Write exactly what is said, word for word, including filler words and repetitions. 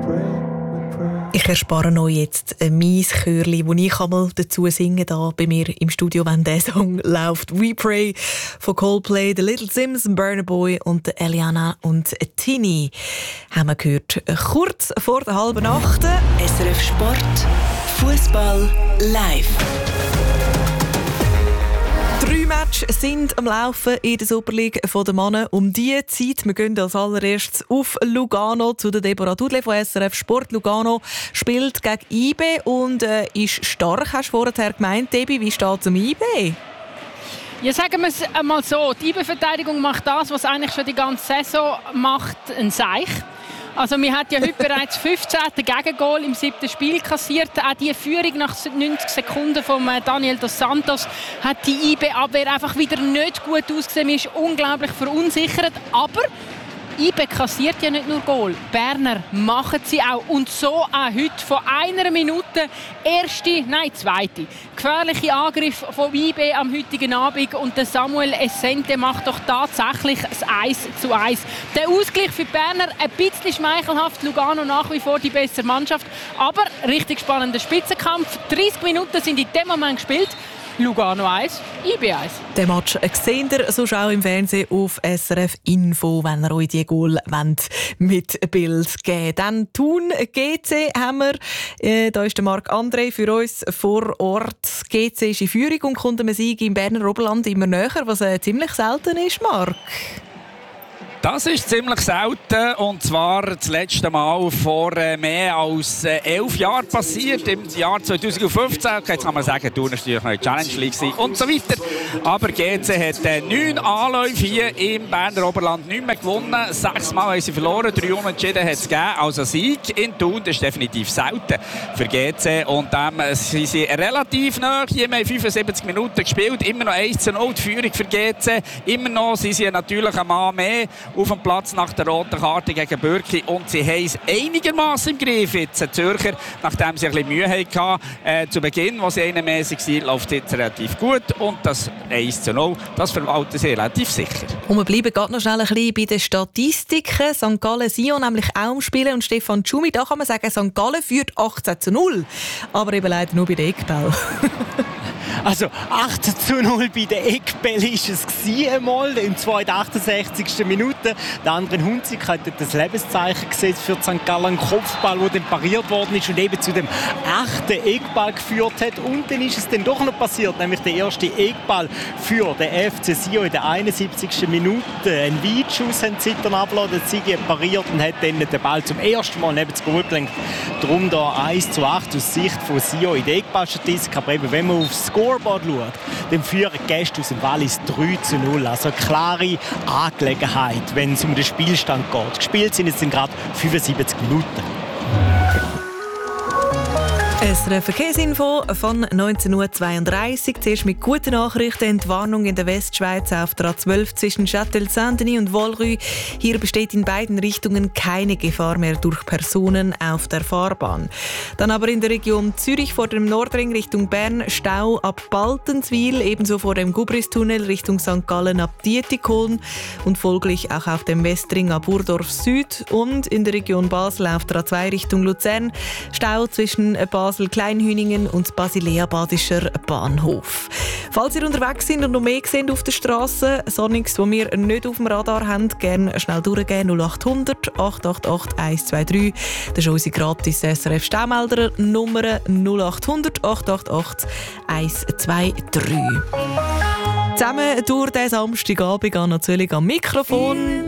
Ich erspare euch jetzt mein Chörli, das ich einmal dazu singe, da bei mir im Studio, wenn der Song läuft. «We Pray» von Coldplay, «The Little Sims», «Burna Boy» und «Eliana» und «Tini» haben wir gehört. Kurz vor der halben Nacht. S R F Sport, Fußball live. Drei Matches sind am Laufen in der Super League der Männer. Um diese Zeit, wir gehen als allererstes auf Lugano zu der Deborah Dudle von S R F Sport. Lugano spielt gegen I B und äh, ist stark, hast du vorher gemeint. Debbie, wie steht es um I B? Ja, sagen wir es einmal so. Die I B-Verteidigung macht das, was eigentlich schon die ganze Saison macht, ein Seich. Also wir haben ja heute bereits fünfzehnten Gegengol im siebten Spiel kassiert. Auch die Führung nach neunzig Sekunden von Daniel dos Santos hat die I B-Abwehr einfach wieder nicht gut ausgesehen. Man ist unglaublich verunsichert. Aber I B kassiert ja nicht nur Goal. Berner machen sie auch. Und so auch heute von einer Minute erste, nein zweite, gefährliche Angriff von I B am heutigen Abend. Und der Samuel Essente macht doch tatsächlich das eins zu eins. Der Ausgleich für Berner ein bisschen schmeichelhaft. Lugano nach wie vor die bessere Mannschaft. Aber richtig spannender Spitzenkampf. dreißig Minuten sind in dem Moment gespielt. Lugano eins, I B eins. Den Match seht ihr sonst auch im Fernsehen auf S R F Info, wenn ihr euch die Goal mit Bild geben. Dann Thun G C haben wir. Äh, da ist der Marc André für uns vor Ort. G C ist in Führung und kommt einem Sieg im Berner Oberland immer näher, was äh, ziemlich selten ist, Marc. Das ist ziemlich selten, und zwar das letzte Mal vor äh, mehr als äh, elf Jahren passiert, im Jahr zweitausendfünfzehn. Okay, jetzt kann man sagen, Thun war natürlich noch in der Challenge League und so weiter. Aber G C hat äh, neun Anläufe hier im Berner Oberland nicht mehr gewonnen. Sechsmal haben sie verloren, drei Unentschieden hat es gegeben. Also Sieg in Thun, das ist definitiv selten für G C. Und ähm, sie sind relativ nah. Hier haben fünfundsiebzig Minuten gespielt, immer noch eins zu null die Führung für G C. Immer noch sind sie natürlich ein Mann mehr auf dem Platz nach der roten Karte gegen Bürki, und sie haben es einigermaßen im Griff jetzt. Die Zürcher, nachdem sie ein bisschen Mühe hatten, äh, zu Beginn, wo sie einmäßig waren, läuft es jetzt relativ gut, und das eins zu null, das verwalten sie relativ sicher. Und wir bleiben gerade noch schnell ein bisschen bei den Statistiken. Sankt Gallen-Sion nämlich auch im Spielen, und Stefan Tschumi, da kann man sagen, Sankt Gallen führt achtzehn zu null, aber eben leider nur bei den Eckbällen. Also achtzehn zu null bei den Eckbällen war es einmal, in der achtundsechzigsten Minute. Der andere Hunzig hat das Lebenszeichen gesetzt für Sankt Gallen, Kopfball, der dann pariert worden ist und eben zu dem echten Eckball geführt hat. Und dann ist es dann doch noch passiert, nämlich der erste Eckball für den F C Sion in der einundsiebzigsten Minute. Ein Weitschuss haben sie dann abgelassen, der Sigi hat pariert und hat dann den Ball zum ersten Mal neben das Goal gelenkt. Darum da eins zu acht aus Sicht von Sion in der Eckballstatistik. Aber eben, wenn man aufs Scoreboard schaut, dann führen die Gäste aus dem Wallis drei zu null. Also eine klare Angelegenheit, wenn es um den Spielstand geht. Gespielt sind jetzt gerade fünfundsiebzig Minuten. S R F Verkehrsinfo von neunzehn Uhr zweiunddreißig. Zuerst mit guten Nachrichten. Entwarnung in der Westschweiz auf der A zwölf zwischen Châtel-Saint-Denis und Volrue. Hier besteht in beiden Richtungen keine Gefahr mehr durch Personen auf der Fahrbahn. Dann aber in der Region Zürich vor dem Nordring Richtung Bern Stau ab Baltenswil, ebenso vor dem Gubristunnel Richtung Sankt Gallen ab Dietikon und folglich auch auf dem Westring ab Burdorf Süd, und in der Region Basel auf der A zwei Richtung Luzern Stau zwischen Basel Kleinhüningen und Basilea Badischer Bahnhof. Falls ihr unterwegs seid und noch mehr seht auf der Straße, Sonnings, die wir nicht auf dem Radar haben, gerne schnell durchgehen. null acht hundert acht acht acht eins zwei drei. Das ist unsere gratis S R F Staumelder Nummer null acht hundert acht acht acht eins zwei drei. Zusammen durch diesen Samstagabend natürlich am Mikrofon